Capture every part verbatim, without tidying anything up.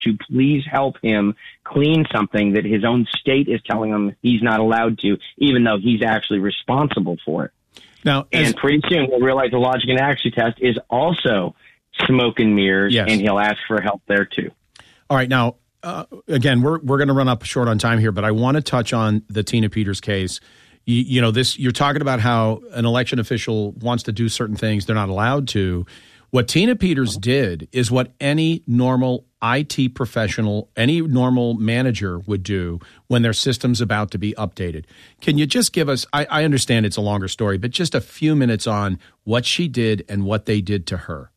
to please help him clean something that his own state is telling him he's not allowed to, even though he's actually responsible for it. Now, and as, pretty soon we'll realize the logic and accuracy test is also smoke and mirrors, yes. and he'll ask for help there too. All right. Now, uh, again, we're we're going to run up short on time here, but I want to touch on the Tina Peters case. You, you know, this you're talking about how an election official wants to do certain things they're not allowed to. What Tina Peters did is what any normal I T professional, any normal manager would do when their system's about to be updated. Can you just give us, I, I understand it's a longer story, but just a few minutes on what she did and what they did to her?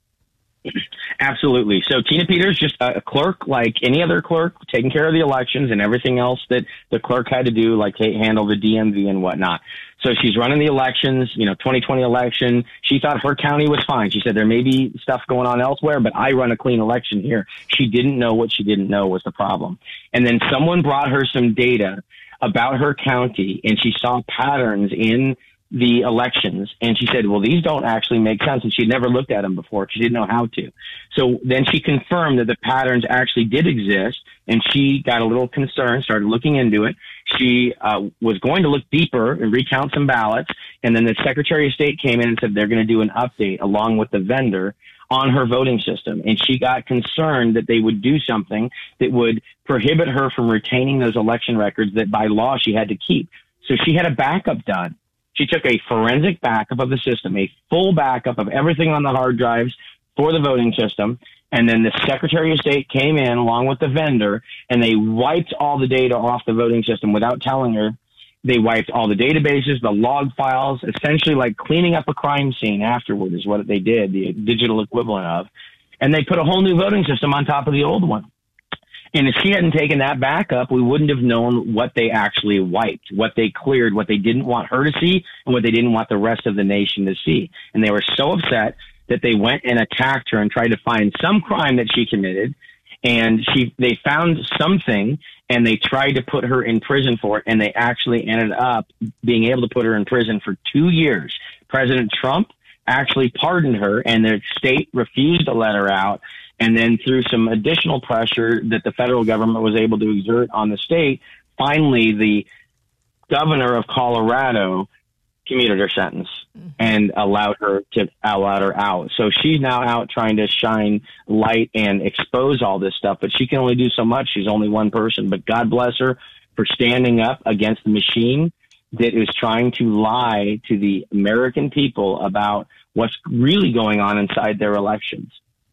Absolutely. So Tina Peters, just a clerk like any other clerk, taking care of the elections and everything else that the clerk had to do, like handle the D M V and whatnot. So she's running the elections, you know, twenty twenty election. She thought her county was fine. She said there may be stuff going on elsewhere, but I run a clean election here. She didn't know what she didn't know was the problem. And then someone brought her some data about her county, and she saw patterns in the elections, and she said, well, these don't actually make sense. And she'd never looked at them before. She didn't know how to. So then she confirmed that the patterns actually did exist, and she got a little concerned, started looking into it. She uh, was going to look deeper and recount some ballots, and then the Secretary of State came in and said they're going to do an update along with the vendor on her voting system. And she got concerned that they would do something that would prohibit her from retaining those election records that by law she had to keep. So she had a backup done. She took a forensic backup of the system, a full backup of everything on the hard drives for the voting system. And then the Secretary of State came in along with the vendor, and they wiped all the data off the voting system without telling her. They wiped all the databases, the log files, essentially like cleaning up a crime scene afterward is what they did, the digital equivalent of. And they put a whole new voting system on top of the old one. And if she hadn't taken that back up, we wouldn't have known what they actually wiped, what they cleared, what they didn't want her to see, and what they didn't want the rest of the nation to see. And they were so upset that they went and attacked her and tried to find some crime that she committed. And she, they found something, and they tried to put her in prison for it. And they actually ended up being able to put her in prison for two years. President Trump actually pardoned her, and the state refused to let her out. And then through some additional pressure that the federal government was able to exert on the state, finally the governor of Colorado commuted her sentence mm-hmm. and allowed her to allowed her out. So she's now out trying to shine light and expose all this stuff, but she can only do so much. She's only one person, but God bless her for standing up against the machine that is trying to lie to the American people about what's really going on inside their elections.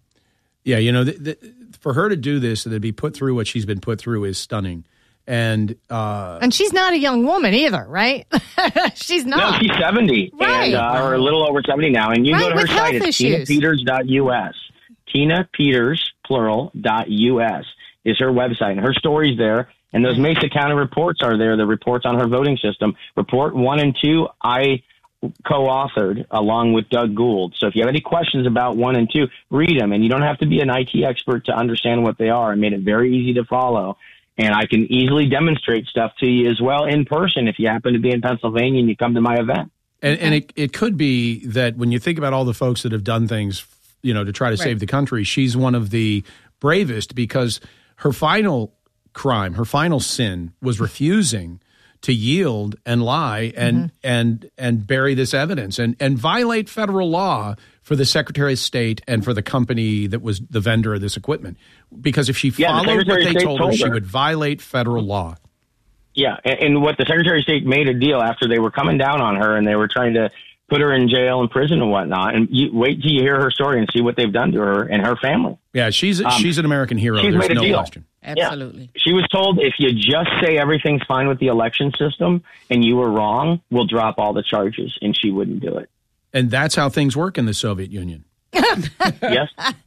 Yeah, you know, the, the, for her to do this and to be put through what she's been put through is stunning. And uh, and she's not a young woman either, right? She's not. No, she's seventy, right. and, uh, or a little over seventy now. And you right, go to her site, it's tina peters dot u s. Tina Peters, plural, dot U S is her website. And her story's there. And those Mesa County reports are there, the reports on her voting system. Report one and two, I co-authored along with Doug Gould. So if you have any questions about one and two, read them. And you don't have to be an I T expert to understand what they are. I made it very easy to follow. And I can easily demonstrate stuff to you as well in person if you happen to be in Pennsylvania and you come to my event. And, and it, it could be that when you think about all the folks that have done things, you know, to try to right. save the country, she's one of the bravest because her final crime, her final sin was refusing to yield and lie and mm-hmm. and and bury this evidence and, and violate federal law for the Secretary of State and for the company that was the vendor of this equipment. Because if she yeah, followed the what they told, told her, her, she would violate federal law. Yeah, and, and what the Secretary of State made a deal after they were coming down on her and they were trying to put her in jail and prison and whatnot. And you wait till you hear her story and see what they've done to her and her family. Yeah, she's um, she's an American hero. She's There's made a no deal. question. Absolutely. Yeah. She was told if you just say everything's fine with the election system and you were wrong, we'll drop all the charges, and she wouldn't do it. And that's how things work in the Soviet Union. Yes.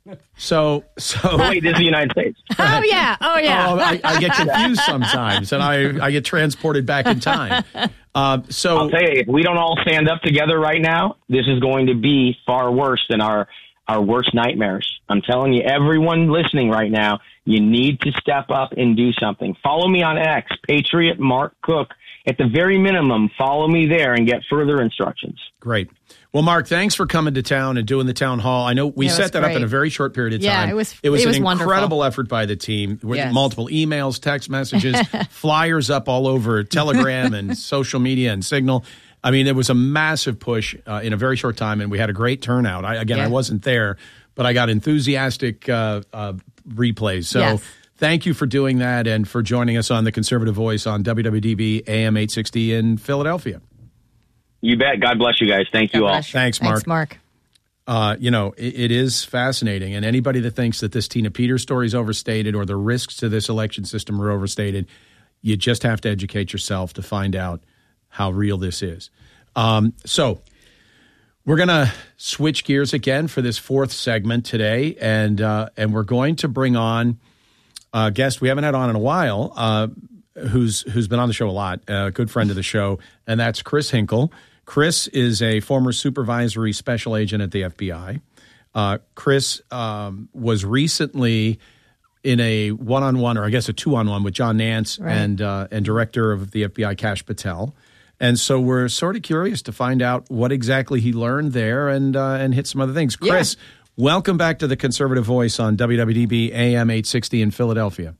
So, so oh, wait, this is the United States. Oh yeah, oh yeah. Oh, I, I get confused sometimes, and I, I get transported back in time. Uh, so I'll tell you, if we don't all stand up together right now, this is going to be far worse than our our worst nightmares. I'm telling you, everyone listening right now, you need to step up and do something. Follow me on X, Patriot Mark Cook. At the very minimum, follow me there and get further instructions. Great. Well, Mark, thanks for coming to town and doing the town hall. I know we Yeah, set that great. up in a very short period of Yeah, time. it was- it was it was an wonderful. incredible effort by the team with Yes. multiple emails, text messages, flyers up all over Telegram and social media and Signal. I mean, it was a massive push uh, in a very short time, and we had a great turnout. I, again, Yeah. I wasn't there, but I got enthusiastic uh, uh, replays. So Yes. thank you for doing that and for joining us on the Conservative Voice on W W D B A M eight sixty in Philadelphia. You bet. God bless you guys. Thank you God all. bless you. Thanks, Mark. Thanks, Mark. Uh, you know, it, it is fascinating. And anybody that thinks that this Tina Peters story is overstated or the risks to this election system are overstated, you just have to educate yourself to find out how real this is. Um, so we're going to switch gears again for this fourth segment today. And, uh, and we're going to bring on a guest we haven't had on in a while, uh, who's who's been on the show a lot, a good friend of the show, and that's Chris Hinkle. Chris is a former supervisory special agent at the F B I. Uh, Chris um, was recently in a one-on-one, or I guess a two-on-one, with John Nance Right. and uh, and director of the F B I, Kash Patel. And so we're sort of curious to find out what exactly he learned there and uh, and hit some other things. Chris, welcome back to the Conservative Voice on W W D B A M eight sixty in Philadelphia.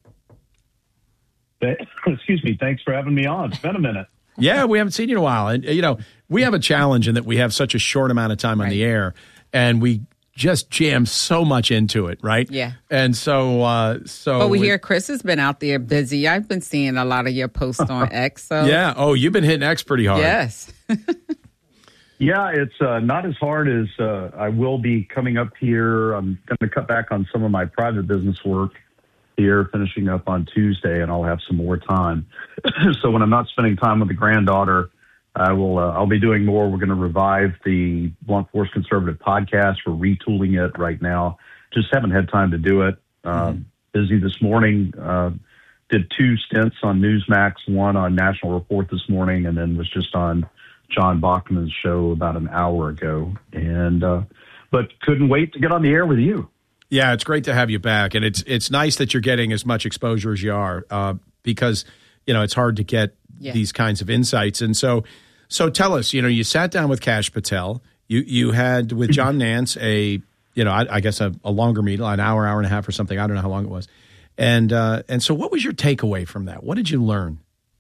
Excuse me. Thanks for having me on. It's been a minute. Yeah, we haven't seen you in a while. And, you know, we have a challenge in that we have such a short amount of time on Right. the air, and we just jam so much into it, right? Yeah. And so, uh, so. But we hear Chris has been out there busy. I've been seeing a lot of your posts on X. So Yeah. Oh, you've been hitting X pretty hard. yes. Yeah, it's uh, not as hard as uh, I will be coming up here. I'm going to cut back on some of my private business work here, finishing up on Tuesday, and I'll have some more time. So when I'm not spending time with the granddaughter, I will. Uh, I'll be doing more. We're going to revive the Blunt Force Conservative podcast. We're retooling it right now. Just haven't had time to do it. Uh, mm-hmm. Busy this morning. Uh, did two stints on Newsmax, one on National Report this morning, and then was just on John Bachman's show about an hour ago. And uh, but couldn't wait to get on the air with you. Yeah, it's great to have you back, and it's it's nice that you're getting as much exposure as you are, uh, because you know it's hard to get Yeah. these kinds of insights. And so, so tell us, you know, you sat down with Kash Patel, you you had with John Nance a you know I, I guess a, a longer meeting, an hour, hour and a half, or something. I don't know how long it was, and uh, and so what was your takeaway from that? What did you learn?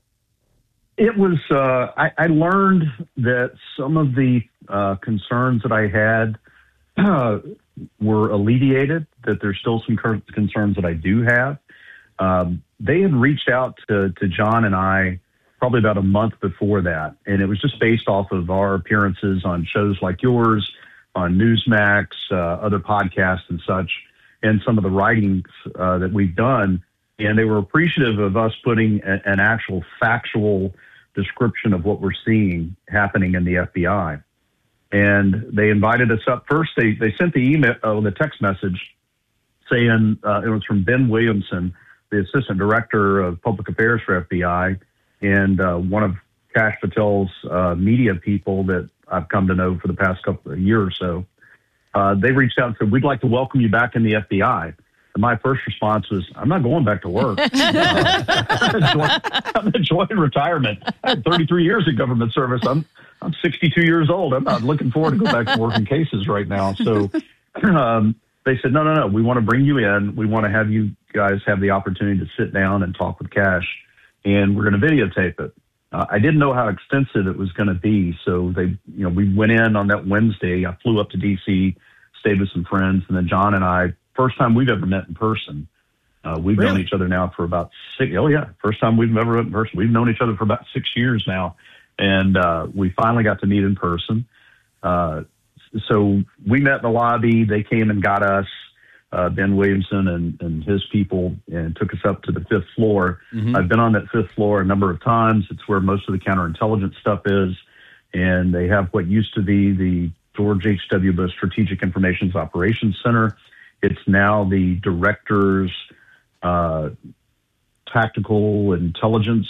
It was. Uh, I, I learned that some of the uh, concerns that I had uh, were alleviated. That there's still some cur- concerns that I do have. Um, they had reached out to, to John and I probably about a month before that, and it was just based off of our appearances on shows like yours, on Newsmax, uh, other podcasts and such, and some of the writings uh, that we've done. And they were appreciative of us putting a, an actual factual description of what we're seeing happening in the F B I. And they invited us up. First, they, they sent the email, uh, the text message saying uh, it was from Ben Williamson, the Assistant Director of Public Affairs for F B I, and uh, one of Kash Patel's uh, media people that I've come to know for the past couple of years or so. Uh, they reached out and said, "We'd like to welcome you back in the F B I." And my first response was, "I'm not going back to work. uh, I'm, enjoying, I'm enjoying retirement. I had thirty-three years of government service. I'm I'm sixty-two years old. I'm not looking forward to go back to working cases right now." So um, they said, "No, no, no. We want to bring you in. We want to have you guys have the opportunity to sit down and talk with Kash, and we're going to videotape it." Uh, I didn't know how extensive it was going to be, so they, you know, we went in on that Wednesday. I flew up to D C, stayed with some friends, and then John and I. First time we've ever met in person. Uh, we've Really? known each other now for about six. Oh yeah, first time we've ever met in person. We've known each other for about six years now, and uh, we finally got to meet in person. Uh, so we met in the lobby. They came and got us, uh, Ben Williamson and, and his people, and took us up to the fifth floor. Mm-hmm. I've been on that fifth floor a number of times. It's where most of the counterintelligence stuff is, and they have what used to be the George H W. Bush Strategic Information Operations Center. It's now the director's uh, tactical intelligence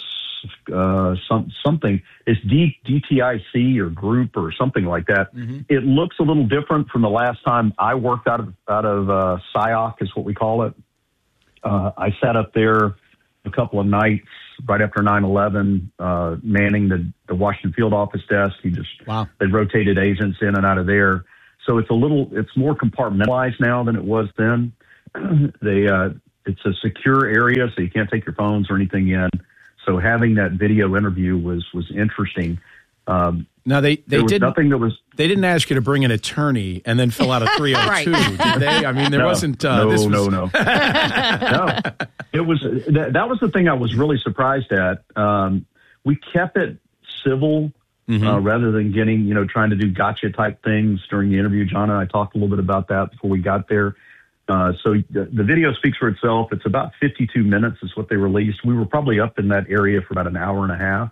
uh, some something. It's D, DTIC or group or something like that. Mm-hmm. It looks a little different from the last time I worked out of out of uh, S I O C, is what we call it. Uh, I sat up there a couple of nights right after nine eleven, uh, manning the, the Washington field office desk. He just wow. They rotated agents in and out of there, so it's a little it's more compartmentalized now than it was then. they uh, it's a secure area, so you can't take your phones or anything in. So having that video interview was was interesting. Um, now they they did nothing that was they didn't ask you to bring an attorney and then fill out a three oh two, did they? I mean, there no, wasn't. Uh, no, this was... no, no, no. It was that, that was the thing I was really surprised at. Um, we kept it civil mm-hmm. uh, rather than getting you know trying to do gotcha type things during the interview. John and I talked a little bit about that before we got there. Uh, so the, the video speaks for itself. It's about fifty-two minutes is what they released. We were probably up in that area for about an hour and a half.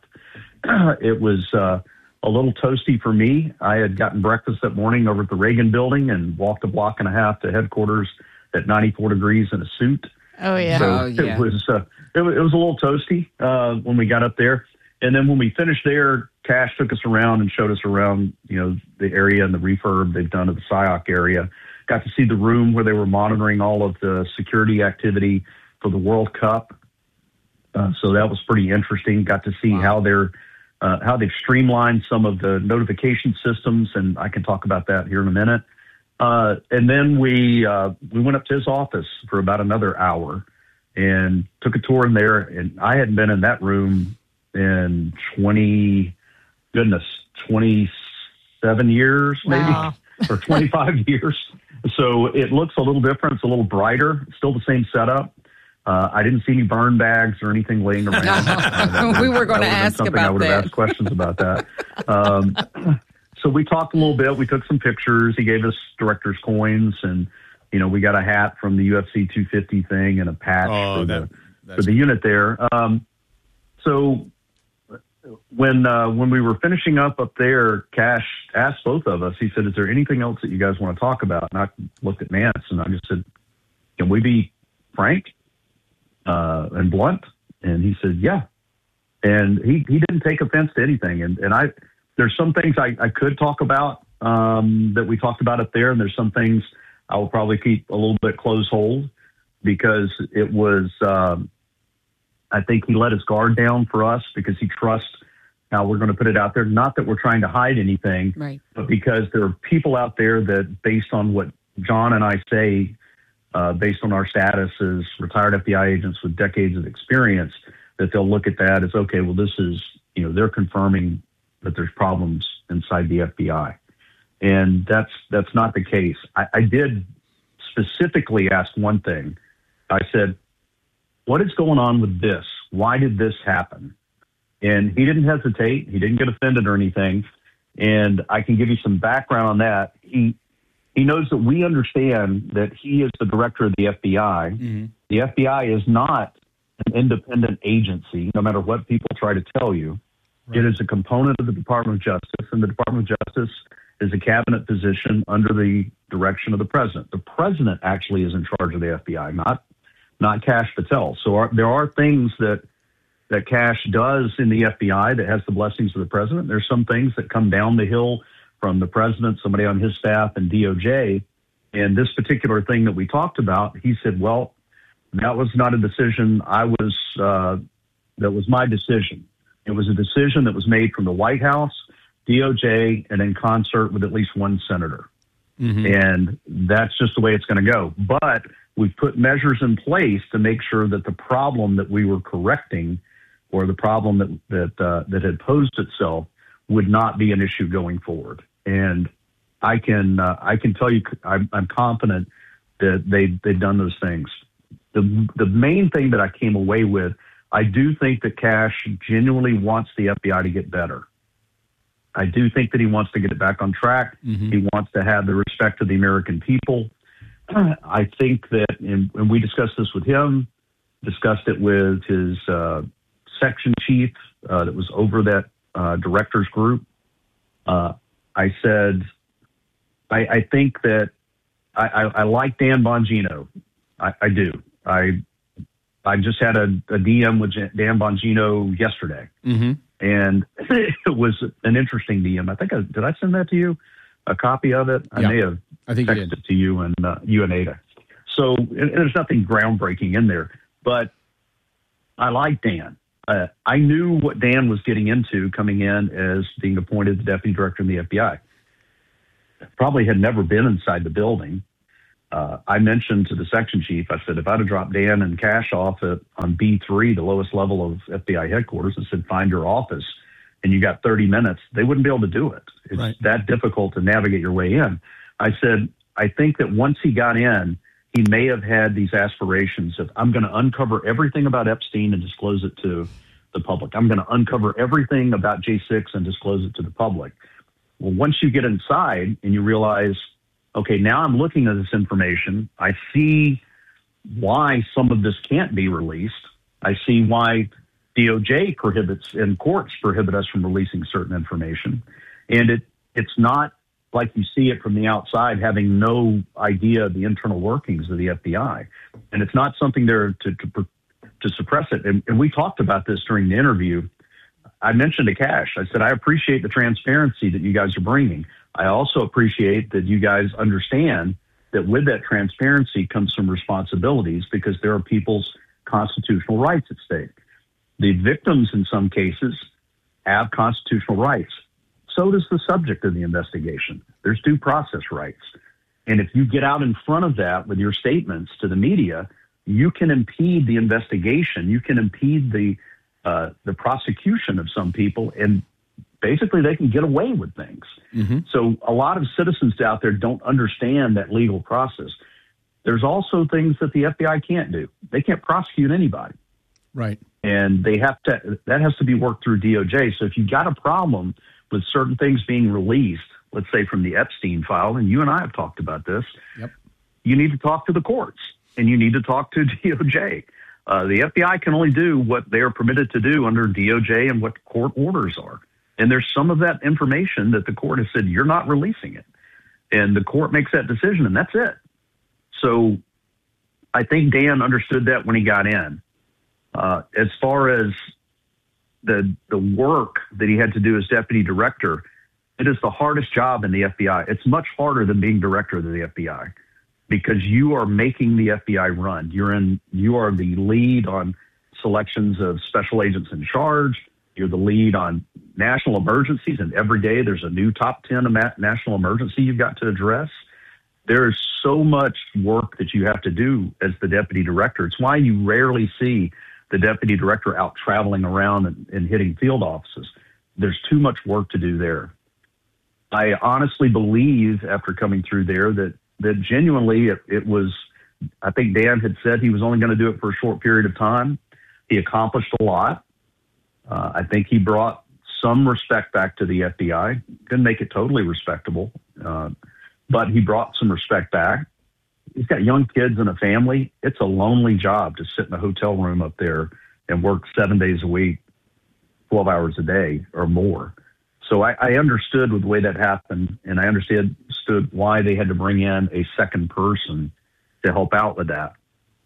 It was uh, a little toasty for me. I had gotten breakfast that morning over at the Reagan building and walked a block and a half to headquarters at ninety-four degrees in a suit. Oh, yeah. So oh, yeah. it was uh, it, was, it was a little toasty uh, when we got up there. And then when we finished there, Cash took us around and showed us around, you know, the area and the refurb they've done of the S I O C area. Got to see the room where they were monitoring all of the security activity for the World Cup. Uh, so that was pretty interesting. Got to see wow. how they're uh, how they've streamlined some of the notification systems, and I can talk about that here in a minute. Uh, and then we uh, we went up to his office for about another hour and took a tour in there. And I hadn't been in that room in twenty goodness twenty-seven years maybe wow. or twenty-five years. So it looks a little different. It's a little brighter. Still the same setup. Uh, I didn't see any burn bags or anything laying around. uh, we were going to ask something about I would that. have asked questions about that. Um, so we talked a little bit. We took some pictures. He gave us director's coins, and you know we got a hat from the U F C two fifty thing and a patch oh, for, that, the, for the unit there. Um, so when uh, when we were finishing up up there, Cash asked both of us. He said, "Is there anything else that you guys want to talk about?" And I looked at Nance and I just said, "Can we be frank uh, and blunt?" And he said, "Yeah." And he, he didn't take offense to anything. And and I there's some things I, I could talk about um, that we talked about up there, and there's some things I will probably keep a little bit close hold because it was. Um, I think he let his guard down for us because he trusts how we're going to put it out there. Not that we're trying to hide anything, right. but because there are people out there that, based on what John and I say, uh, based on our status as retired F B I agents with decades of experience, that they'll look at that as, okay, well, this is, you know, they're confirming that there's problems inside the F B I. And that's that's not the case. I, I did specifically ask one thing. I said, what is going on with this? Why did this happen? And he didn't hesitate. He didn't get offended or anything. And I can give you some background on that. He he knows that we understand that he is the director of the F B I. Mm-hmm. The F B I is not an independent agency, no matter what people try to tell you. Right. It is a component of the Department of Justice, and the Department of Justice is a cabinet position under the direction of the president. The president actually is in charge of the F B I, not not Cash Patel. So are, there are things that that Cash does in the F B I that has the blessings of the president. There's some things that come down the hill from the president, somebody on his staff, and D O J. And this particular thing that we talked about, he said, well, that was not a decision I was, uh, that was my decision. It was a decision that was made from the White House, D O J, and in concert with at least one senator. Mm-hmm. And that's just the way it's going to go. But we've put measures in place to make sure that the problem that we were correcting, or the problem that that uh, that had posed itself, would not be an issue going forward. And I can uh, I can tell you, I'm, I'm confident that they they've done those things. The the main thing that I came away with, I do think that Cash genuinely wants the F B I to get better. I do think that he wants to get it back on track. Mm-hmm. He wants to have the respect of the American people. I think that, and, and we discussed this with him, discussed it with his uh, section chief uh, that was over that uh, directors group. Uh, I said, I, I think that I, I, I like Dan Bongino. I, I do. I I just had a, a D M with Dan Bongino yesterday, Mm-hmm. and it was an interesting D M. I think I, did I send that to you? A copy of it? I Yeah, may have I think you texted did. it to you and uh, you and Ada. So and, and there's nothing groundbreaking in there, but I like Dan. Uh, I knew what Dan was getting into coming in as being appointed the deputy director in the F B I. Probably had never been inside the building. Uh, I mentioned to the section chief, I said, if I'd have dropped Dan and Cash off at, on B three, the lowest level of F B I headquarters, and said, find your office, and you got thirty minutes, they wouldn't be able to do it. It's Right. that difficult to navigate your way in. I said, I think that once he got in, he may have had these aspirations of, I'm going to uncover everything about Epstein and disclose it to the public. I'm going to uncover everything about J six and disclose it to the public. Well, once you get inside and you realize, okay, now I'm looking at this information, I see why some of this can't be released. I see why D O J prohibits and courts prohibit us from releasing certain information. And it it's not like you see it from the outside, having no idea of the internal workings of the F B I. And it's not something there to to, to suppress it. And, and we talked about this during the interview. I mentioned to Cash, I said, I appreciate the transparency that you guys are bringing. I also appreciate that you guys understand that with that transparency comes some responsibilities because there are people's constitutional rights at stake. The victims in some cases have constitutional rights. So does the subject of the investigation. There's due process rights. And if you get out in front of that with your statements to the media, you can impede the investigation. You can impede the uh, the prosecution of some people, and basically they can get away with things. Mm-hmm. So a lot of citizens out there don't understand that legal process. There's also things that the F B I can't do. They can't prosecute anybody. Right. And they have to, that has to be worked through D O J. So if you've got a problem with certain things being released, let's say from the Epstein file, and you and I have talked about this, Yep. you need to talk to the courts and you need to talk to D O J. Uh, the F B I can only do what they are permitted to do under D O J and what court orders are. And there's some of that information that the court has said, you're not releasing it. And the court makes that decision, and that's it. So I think Dan understood that when he got in. Uh, as far as the the work that he had to do as deputy director, it is the hardest job in the F B I. It's much harder than being director of the F B I because you are making the F B I run. You're in. You are the lead on selections of special agents in charge. You're the lead on national emergencies, and every day there's a new top ten national emergency you've got to address. There is so much work that you have to do as the deputy director. It's why you rarely see the deputy director out traveling around and, and hitting field offices. There's too much work to do there. I honestly believe after coming through there that, that genuinely it, it was, I think Dan had said he was only going to do it for a short period of time. He accomplished a lot. Uh, I think he brought some respect back to the F B I. Couldn't make it totally respectable, uh, but he brought some respect back. He's got young kids and a family. It's a lonely job to sit in a hotel room up there and work seven days a week, twelve hours a day or more. So I, I understood with the way that happened, and I understood why they had to bring in a second person to help out with that.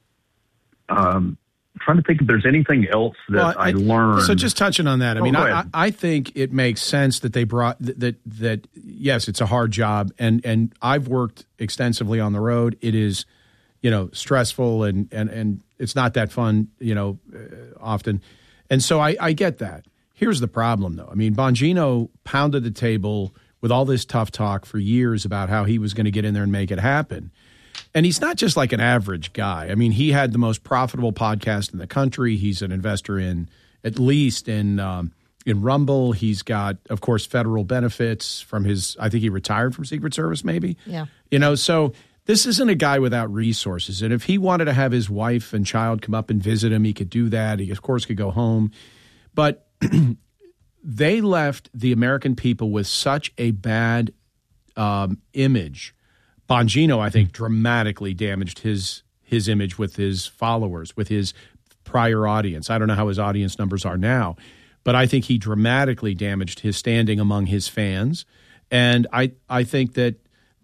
Um, I'm trying to think if there's anything else that well, I, I learned. So just touching on that, I oh, mean, I, I think it makes sense that they brought that, that, that, yes, it's a hard job. And, and I've worked extensively on the road. It is, you know, stressful and, and, and it's not that fun, you know, uh, often. And so I, I get that. Here's the problem, though. I mean, Bongino pounded the table with all this tough talk for years about how he was going to get in there and make it happen. And he's not just like an average guy. I mean, he had the most profitable podcast in the country. He's an investor in, at least in um, in Rumble. He's got, of course, federal benefits from his, I think he retired from Secret Service maybe. Yeah. You know, so this isn't a guy without resources. And if he wanted to have his wife and child come up and visit him, he could do that. He, of course, could go home. But they left the American people with such a bad um, image. Bongino, I think, dramatically damaged his his image with his followers, with his prior audience. I don't know how his audience numbers are now, but I think he dramatically damaged his standing among his fans. And I I think that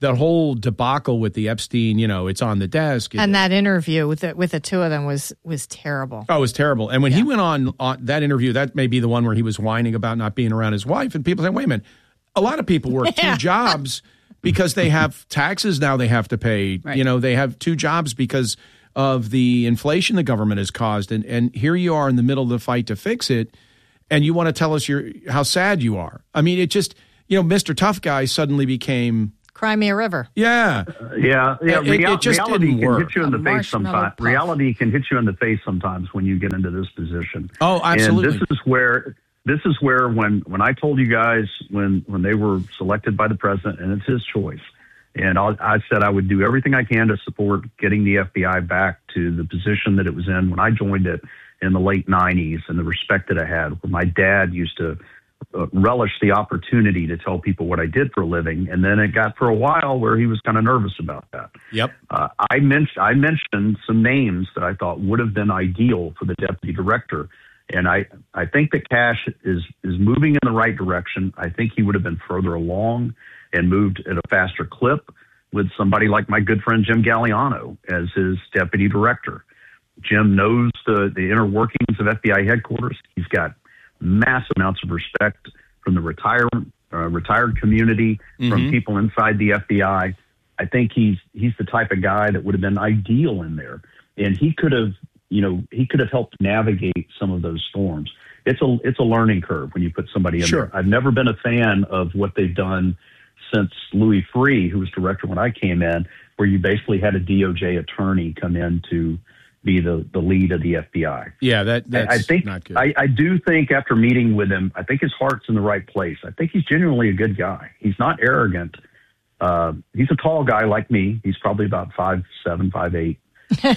that whole debacle with the Epstein, you know, it's on the desk. And that interview with the, with the two of them was was terrible. Oh, it was terrible. And when Yeah. he went on, on that interview, that may be the one where he was whining about not being around his wife. And people say, wait a minute, a lot of people work Yeah. two jobs because they have taxes now they have to pay. Right. You know, they have two jobs because of the inflation the government has caused. And, and here you are in the middle of the fight to fix it. And you want to tell us your how sad you are. I mean, it just, you know, Mister Tough Guy suddenly became, Crimea River. yeah. Yeah, yeah. It- it real- just reality didn't can work. hit you in the A face marshmallow sometimes. puff. Reality can hit you in the face sometimes when you get into this position. Oh, absolutely. And this is where this is where when when I told you guys when when they were selected by the president, and it's his choice, and I, I said I would do everything I can to support getting the F B I back to the position that it was in when I joined it in the late nineties, and the respect that I had. Where my dad used to uh, relish the opportunity to tell people what I did for a living, and then it got for a while where he was kind of nervous about that. Yep. Uh, I mentioned I mentioned some names that I thought would have been ideal for the deputy director, and I I think that Cash is is moving in the right direction. I think he would have been further along and moved at a faster clip with somebody like my good friend Jim Galliano as his deputy director. Jim knows the the inner workings of F B I headquarters. He's got massive amounts of respect from the retired uh, retired community, Mm-hmm. from people inside the F B I. I think he's he's the type of guy that would have been ideal in there, and he could have you know he could have helped navigate some of those storms. It's a it's a learning curve when you put somebody in Sure. there. I've never been a fan of what they've done since Louis Freeh, who was director when I came in, where you basically had a D O J attorney come in to be the, the lead of the F B I. Yeah, that that's I, I think not good. I, I do think after meeting with him, I think his heart's in the right place. I think he's genuinely a good guy. He's not arrogant. Uh, he's a tall guy like me. He's probably about five seven, five eight. he's,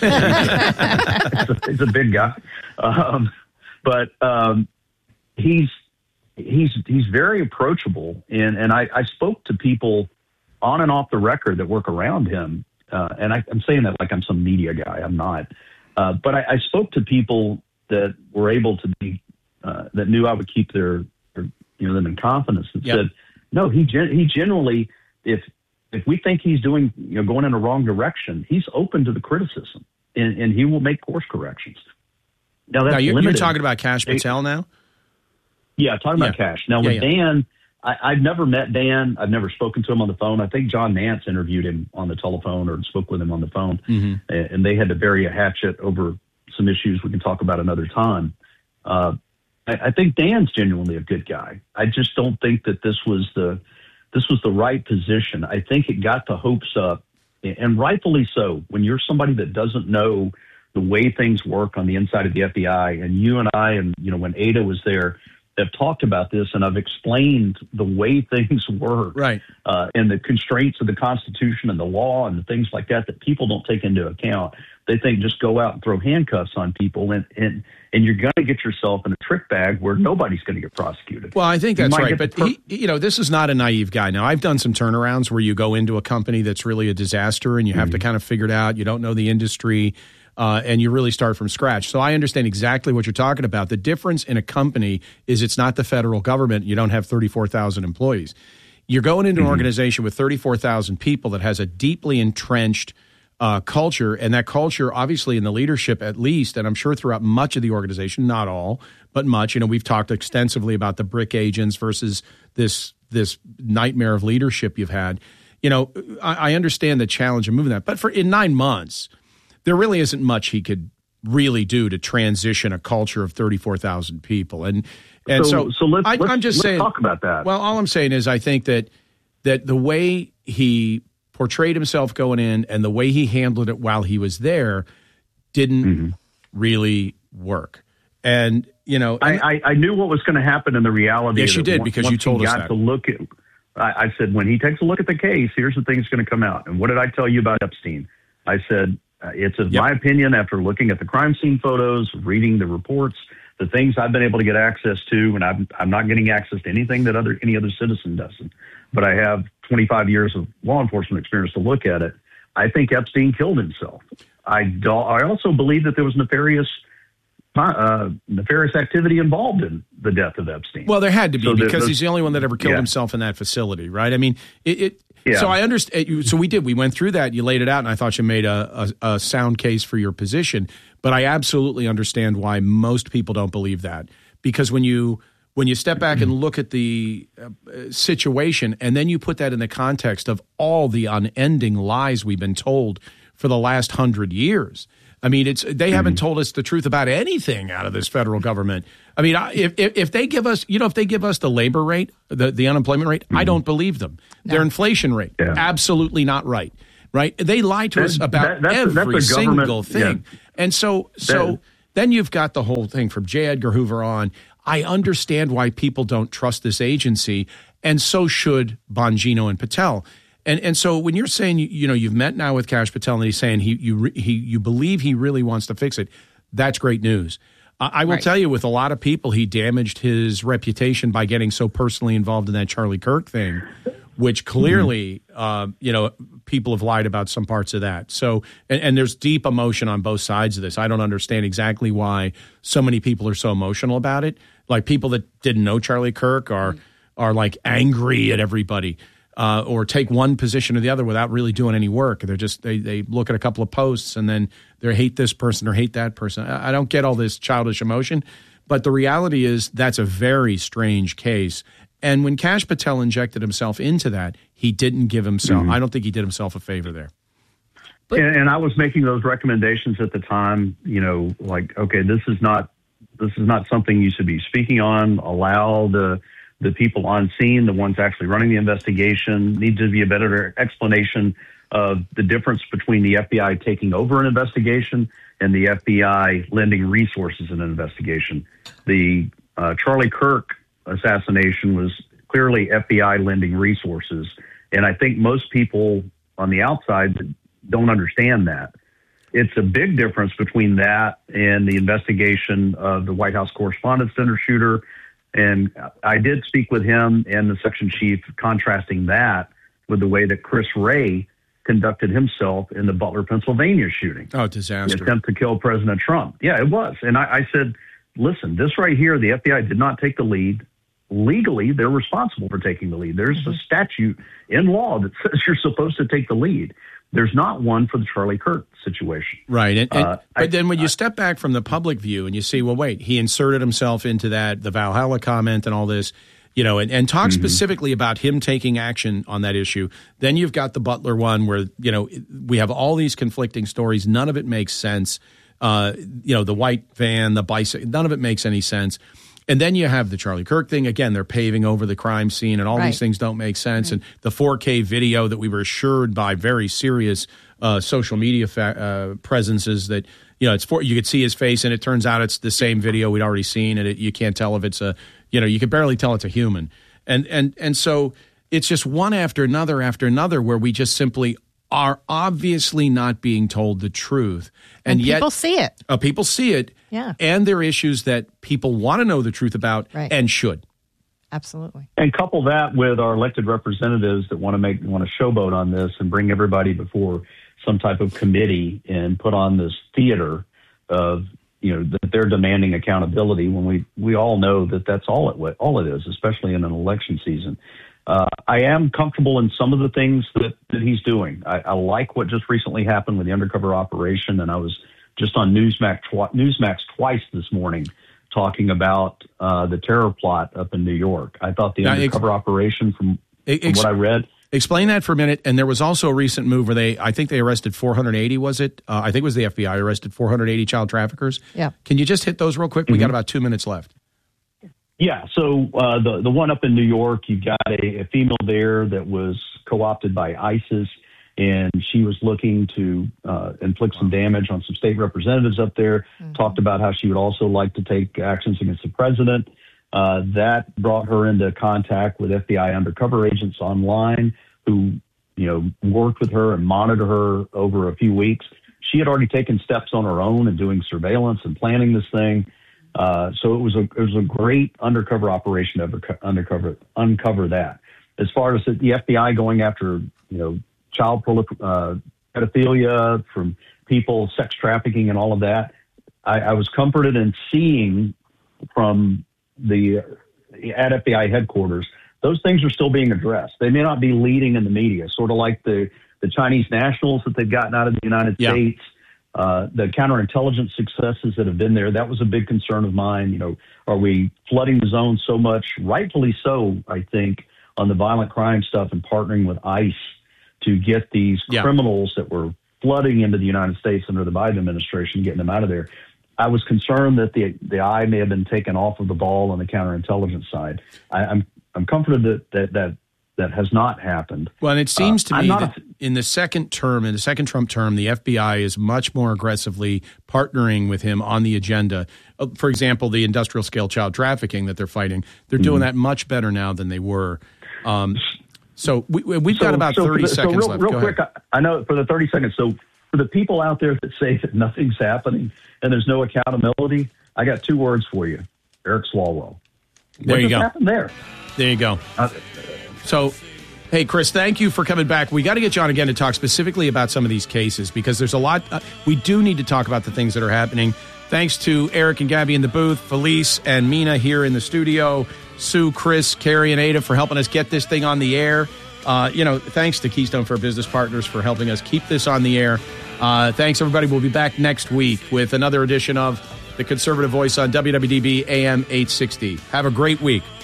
a, he's a big guy, um, but um, he's he's he's very approachable. And and I, I spoke to people on and off the record that work around him, uh, and I, I'm saying that like I'm some media guy. I'm not. Uh, but I, I spoke to people that were able to be, uh, that knew I would keep their, their you know, them in confidence, and Yep. said, no, he gen- he generally, if if we think he's doing, you know, going in the wrong direction, he's open to the criticism, and, and he will make course corrections. Now that's now you're, you're limited. talking about Cash Patel now? Yeah, talking about Yeah. Cash. Now Yeah, with yeah. Dan, I, I've never met Dan. I've never spoken to him on the phone. I think John Nance interviewed him on the telephone or spoke with him on the phone, Mm-hmm. and, and they had to bury a hatchet over some issues we can talk about another time. Uh, I, I think Dan's genuinely a good guy. I just don't think that this was the this was the right position. I think it got the hopes up, and rightfully so. When you're somebody that doesn't know the way things work on the inside of the F B I, and you and I, and you know when Ada was there, have talked about this, and I've explained the way things work, Right. uh, and the constraints of the Constitution and the law and the things like that that people don't take into account. They think just go out and throw handcuffs on people, and and, and you're going to get yourself in a trick bag where nobody's going to get prosecuted. Well, I think You that's might right. get But, the per- he, you know, this is not a naive guy. Now, I've done some turnarounds where you go into a company that's really a disaster and you have Mm-hmm. to kind of figure it out. You don't know the industry. Uh, and you really start from scratch. So I understand exactly what you're talking about. The difference in a company is it's not the federal government. You don't have thirty-four thousand employees. You're going into an organization with thirty-four thousand people that has a deeply entrenched uh, culture, and that culture, obviously in the leadership at least, and I'm sure throughout much of the organization, not all, but much. You know, we've talked extensively about the brick agents versus this this nightmare of leadership you've had. You know, I, I understand the challenge of moving that, but for in nine months. There really isn't much he could really do to transition a culture of thirty-four thousand people. And and so, so, so let's, I, let's, I'm just let's saying, talk about that. well, all I'm saying is I think that that the way he portrayed himself going in and the way he handled it while he was there didn't Mm-hmm. really work. And, you know, I, I, I knew what was going to happen in the reality. Yes, of you it. did, Once- because once you told he us got that. to look at. I, I said when he takes a look at the case, here's the thing that's going to come out. And what did I tell you about Epstein? I said uh, it's in Yep. my opinion, after looking at the crime scene photos, reading the reports, the things I've been able to get access to, and I'm I'm not getting access to anything that other any other citizen doesn't. But I have twenty-five years of law enforcement experience to look at it. I think Epstein killed himself. I do, I also believe that there was nefarious. Uh, nefarious activity involved in the death of Epstein. well, there had to be So there- because there's- he's the only one that ever killed yeah. himself in that facility, right? I mean, it, it Yeah. So I understand. So we did. We went through that. You laid it out, and I thought you made a, a, a sound case for your position. But I absolutely understand why most people don't believe that, because when you when you step back and look at the uh, situation, and then you put that in the context of all the unending lies we've been told for the last hundred years. I mean, it's they haven't told us the truth about anything out of this federal government. I mean, if if, if they give us, you know, if they give us the labor rate, the, the unemployment rate, mm-hmm. I don't believe them. No. Their inflation rate, yeah. absolutely not right. Right? They lie to that, us about that, that's every a, that's a single thing. Yeah. And so, so that, then you've got the whole thing from J. Edgar Hoover on. I understand why people don't trust this agency, and so should Bongino and Patel. And and so when you're saying, you, you know, you've met now with Kash Patel and he's saying he you he you believe he really wants to fix it, that's great news. Uh, I will right. tell you, with a lot of people, he damaged his reputation by getting so personally involved in that Charlie Kirk thing, which clearly, mm-hmm. uh, you know, people have lied about some parts of that. So, and, and there's deep emotion on both sides of this. I don't understand exactly why so many people are so emotional about it. Like people that didn't know Charlie Kirk are mm-hmm. are like angry at everybody. Uh, or take one position or the other without really doing any work. They're just they they look at a couple of posts and then they hate this person or hate that person. I, I don't get all this childish emotion, but the reality is that's a very strange case. And when Kash Patel injected himself into that, he didn't give himself. Mm-hmm. I don't think he did himself a favor there. But, and, and I was making those recommendations at the time. You know, like okay, this is not this is not something you should be speaking on. Allow the The people on scene, the ones actually running the investigation, need to be a better explanation of the difference between the F B I taking over an investigation and the F B I lending resources in an investigation. The uh, Charlie Kirk assassination was clearly F B I lending resources. And I think most people on the outside don't understand that. It's a big difference between that and the investigation of the White House Correspondents' Dinner shooter. And I did speak with him and the section chief, contrasting that with the way that Chris Wray conducted himself in the Butler, Pennsylvania shooting. Oh, disaster. The attempt to kill President Trump. Yeah, it was. And I, I said, listen, this right here, the F B I did not take the lead. Legally, they're responsible for taking the lead. There's mm-hmm. a statute in law that says you're supposed to take the lead. There's not one for the Charlie Kirk situation. Right. And, and, uh, but I, then when you I, step back from the public view and you see, well, wait, he inserted himself into that, the Valhalla comment and all this, you know, and, and talk mm-hmm. specifically about him taking action on that issue. Then you've got the Butler one where, you know, we have all these conflicting stories. None of it makes sense. Uh, you know, the white van, the bicycle, none of it makes any sense. And then you have the Charlie Kirk thing. Again, they're paving over the crime scene, and all right. these things don't make sense. Right. And the four K video that we were assured by very serious uh, social media fa- uh, presences that, you know, it's for, you could see his face, and it turns out it's the same video we'd already seen, and it, you can't tell if it's a, you know, you can barely tell it's a human. And and and so it's just one after another after another where we just simply are obviously not being told the truth. And, and yet people see it. Uh, people see it. Yeah. And there are issues that people want to know the truth about right. and should. Absolutely. And couple that with our elected representatives that want to make want to showboat on this and bring everybody before some type of committee and put on this theater of, you know, that they're demanding accountability when we, we all know that that's all it all it is, especially in an election season. Uh, I am comfortable in some of the things that, that he's doing. I, I like what just recently happened with the undercover operation, and I was just on Newsmax, tw- Newsmax twice this morning talking about uh, the terror plot up in New York. I thought the now, undercover ex- operation, from, from ex- what I read. Explain that for a minute. And there was also a recent move where they, I think they arrested four hundred eighty, was it? Uh, I think it was the F B I arrested four hundred eighty child traffickers. Yeah. Can you just hit those real quick? Mm-hmm. We got about two minutes left. Yeah, so uh, the the one up in New York, you've got a, a female there that was co-opted by ISIS, and she was looking to uh, inflict some damage on some state representatives up there, mm-hmm. talked about how she would also like to take actions against the president. Uh, that brought her into contact with F B I undercover agents online who, you know, worked with her and monitored her over a few weeks. She had already taken steps on her own and doing surveillance and planning this thing. Uh, so it was a it was a great undercover operation to undercover uncover that. As far as the F B I going after, you know, child prolif- uh, pedophilia from people, sex trafficking, and all of that, I, I was comforted in seeing from the at F B I headquarters the those things are still being addressed. They may not be leading in the media, sort of like the, the Chinese nationals that they've gotten out of the United yeah. States, uh, the counterintelligence successes that have been there. That was a big concern of mine. You know, are we flooding the zone so much? Rightfully so, I think, on the violent crime stuff and partnering with ICE to get these yeah. criminals that were flooding into the United States under the Biden administration, getting them out of there. I was concerned that the the eye may have been taken off of the ball on the counterintelligence side. I, I'm I'm comforted that that that that has not happened. Well, and it seems uh, to me that a, in the second term, in the second Trump term, the F B I is much more aggressively partnering with him on the agenda. Uh, for example, the industrial scale child trafficking that they're fighting, they're doing mm-hmm. that much better now than they were. Um, so we, we've so, got about so thirty the, seconds so real, left. Real Go quick, ahead. I, I know for the thirty seconds. So for the people out there that say that nothing's happening and there's no accountability, I got two words for you: Eric Swalwell. There what you just go. happened there? There you go. Uh, so, hey, Chris, thank you for coming back. We got to get you on again to talk specifically about some of these cases because there's a lot. Uh, we do need to talk about the things that are happening. Thanks to Eric and Gabby in the booth, Felice and Mina here in the studio, Sue, Chris, Carrie, and Ada for helping us get this thing on the air. Uh, you know, thanks to Keystone for Business Partners for helping us keep this on the air. Uh, thanks, everybody. We'll be back next week with another edition of The Conservative Voice on W W D B A M eight sixty. Have a great week.